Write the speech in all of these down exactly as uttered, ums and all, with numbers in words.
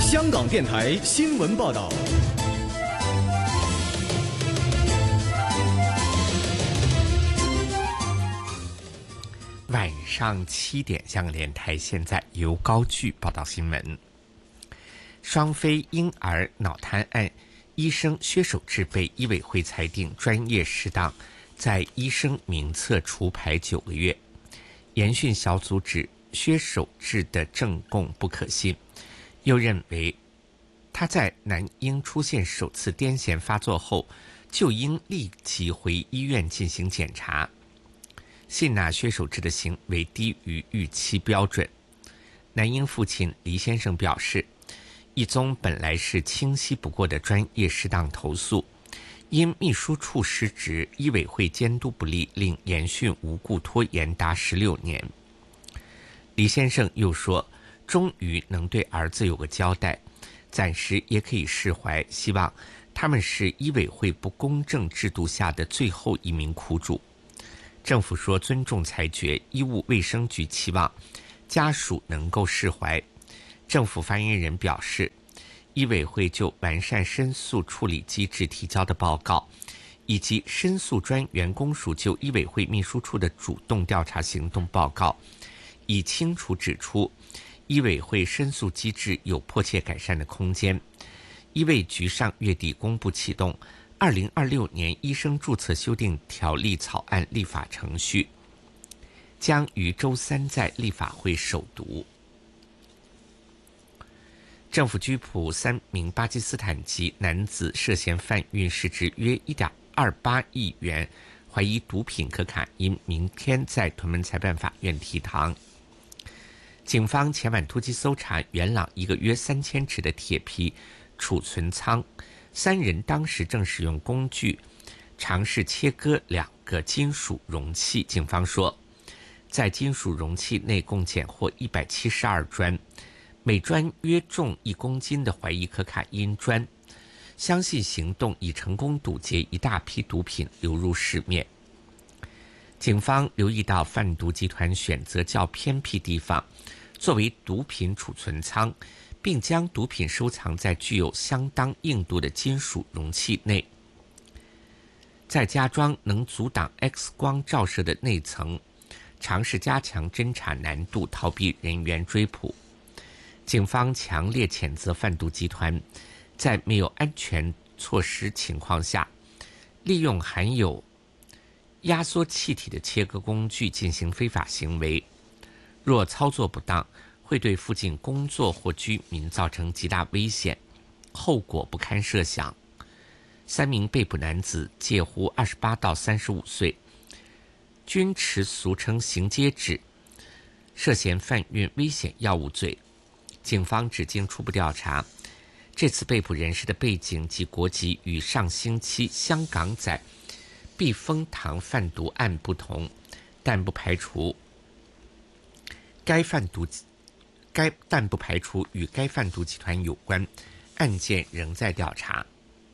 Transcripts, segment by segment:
香港电台新闻报道。 晚上七点，香港电台现在由高炬报道新闻。双非婴儿脑瘫案，医生薛守志被医委会裁定专业失当，在医生名册除牌九个月。研讯小组指薛守志的证供不可信，又认为他在男婴出现首次癫痫发作后，就应立即回医院进行检查。信纳薛守志的行为低于预期标准。男婴父亲黎先生表示，一宗本来是清晰不过的专业适当投诉，因秘书处失职，医委会监督不力，令研讯无故拖延达十六年。黎先生又说，终于能对儿子有个交代，暂时也可以释怀，希望他们是医委会不公正制度下的最后一名苦主。政府说尊重裁决，医务卫生局期望家属能够释怀。政府发言人表示，医委会就完善申诉处理机制提交的报告，以及申诉专员公署就医委会秘书处的主动调查行动报告，已清楚指出医委会申诉机制有迫切改善的空间。医卫局上月底公布启动二零二六年医生注册修订条例草案立法程序，将于周三在立法会首读。政府拘捕三名巴基斯坦籍男子，涉嫌贩运市值约 一点二八亿元怀疑毒品可卡因，明天在屯门裁判法院提堂。警方前晚突击搜查元朗一个约三千尺的铁皮储存仓，三人当时正使用工具尝试切割两个金属容器。警方说，在金属容器内共检获一百七十二砖，每砖约重一公斤的怀疑可卡因砖，相信行动已成功堵截一大批毒品流入市面。警方留意到贩毒集团选择较偏僻地方作为毒品储存仓，并将毒品收藏在具有相当硬度的金属容器内，再加装能阻挡 X 光照射的内层，尝试加强侦查难度，逃避人员追捕。警方强烈谴责贩毒集团在没有安全措施情况下，利用含有压缩气体的切割工具进行非法行为，若操作不当，会对附近工作或居民造成极大危险，后果不堪设想。三名被捕男子介乎二十八到三十五岁，均持俗称行街纸，涉嫌贩运危险药物罪。警方只经初步调查，这次被捕人士的背景及国籍与上星期香港仔避风塘贩毒案不同，但不排除该贩毒该但不排除与该贩毒集团有关，案件仍在调查。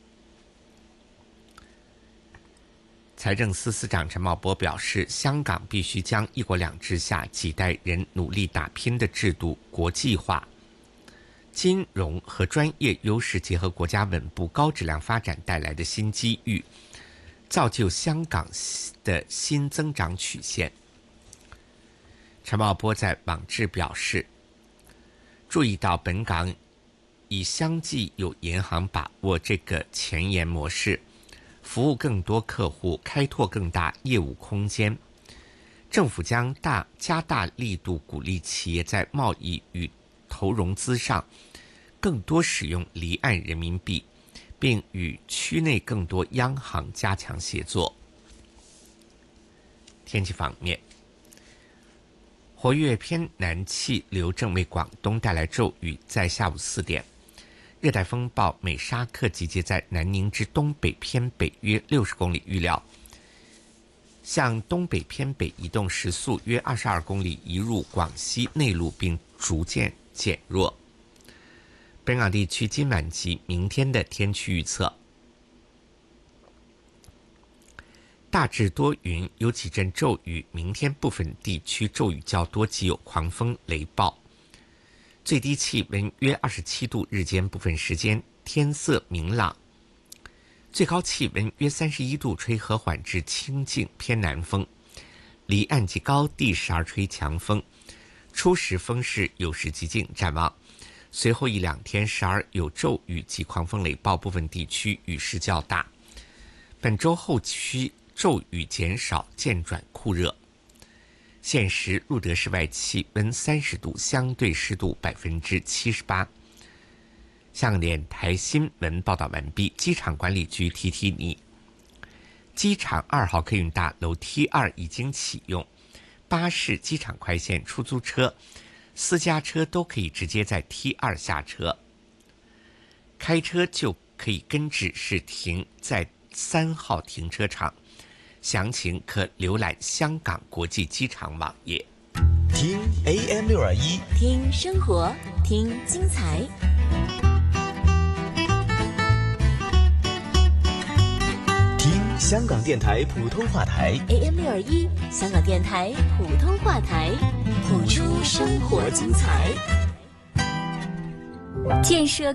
财政司司长陈茂波表示，香港必须将一国两制下几代人努力打拼的制度国际化，金融和专业优势结合国家稳步高质量发展带来的新机遇，造就香港的新增长曲线。陈茂波在网志表示，注意到本港已相继有银行把握这个前沿模式，服务更多客户，开拓更大业务空间。政府将大加大力度鼓励企业在贸易与投融资上更多使用离岸人民币，并与区内更多央行加强协作。天气方面，活跃偏南气流正为广东带来骤雨，在下午四点，热带风暴美沙克集结在南宁之东北偏北约六十公里，预料向东北偏北移动，时速约二十二公里，移入广西内陆并逐渐减弱。本港地区今晚及明天的天气预测：大致多云，有几阵骤雨，明天部分地区骤雨较多，及有狂风雷暴。 最低气温约二十七度，日间部分时间天色明朗。最高气温约三十一度，吹和缓至清劲偏南风，离岸及高地时而吹强风，初时风势有时极劲。展望随后一两天时而有骤雨及狂风雷暴，部分地区雨势较大。本周后期骤雨减少，渐转酷热。现时路德市外气温三十度，相对湿度百分之七十八。香港电台新闻报道完毕。机场管理局提提你，机场二号客运大楼 T 二 已经启用，巴士、机场快线、出租车、私家车都可以直接在 T 二 下车，开车就可以跟指示停在三号停车场。详情可浏览香港国际机场网页。 听 A M 六二一， 听生活，听精彩。 听香港电台普通话台 A M 六二一，香港电台普通话台，谱出生活精彩。建设